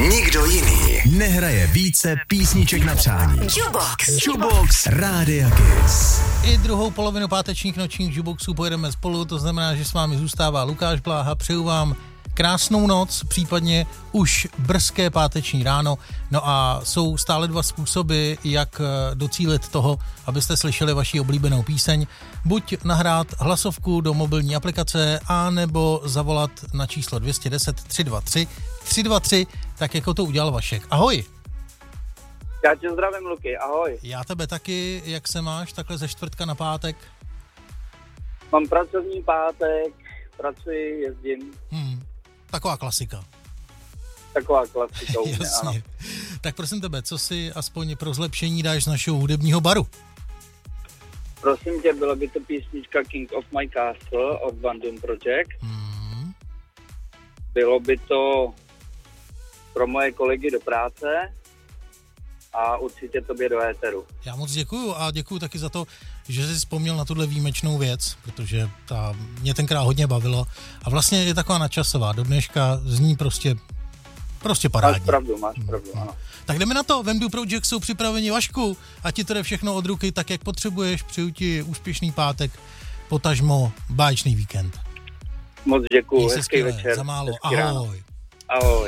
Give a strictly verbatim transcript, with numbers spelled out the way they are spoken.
Nikdo jiný nehraje více písniček na přání. Jukebox. Jukebox Rádia Kiss. I druhou polovinu pátečních nočních Jukeboxů pojedeme spolu, to znamená, že s vámi zůstává Lukáš Bláha. Přeju vám krásnou noc, případně už brzké páteční ráno. No a jsou stále dva způsoby, jak docílit toho, abyste slyšeli vaši oblíbenou píseň. Buď nahrát hlasovku do mobilní aplikace, a nebo zavolat na číslo dvě stě deset tři dva tři tři dva tři, tak jako to udělal Vašek. Ahoj! Já tě zdravím, Luky, ahoj. Já tebe taky, jak se máš takhle ze čtvrtka na pátek? Mám pracovní pátek, pracuji, jezdím. Hmm, taková klasika. Taková klasika. Jasně. Ano. Tak prosím tebe, co si aspoň pro zlepšení dáš z našeho hudebního baru? Prosím tě, byla by to písnička King of My Castle od Van Doom Project. Hmm. Bylo by to pro moje kolegy do práce a určitě tobě do éteru. Já moc děkuju a děkuju taky za to, že jsi vzpomněl na tuhle výjimečnou věc, protože ta mě tenkrát hodně bavilo a vlastně je taková nadčasová. Do dneška zní prostě, prostě parádně. Máš pravdu, máš pravdu, ano. Tak jdeme na to, Van Doom Project jsou připraveni, Vašku, a ti to jde všechno od ruky tak, jak potřebuješ. Přeju ti úspěšný pátek, potažmo báječný víkend. Moc děkuju, Měj se hezký skvěle, večer. za málo, hezký ráno. ahoj. Ahoj.